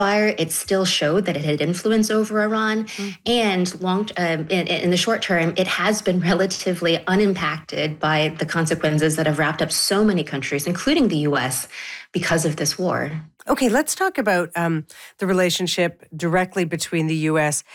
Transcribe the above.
ceasefire, it still showed that it had influence over Iran. And in the short term, it has been relatively unimpacted by the consequences that have wrapped up so many countries, including the U.S., because of this war. Okay, let's talk about the relationship directly between the U.S.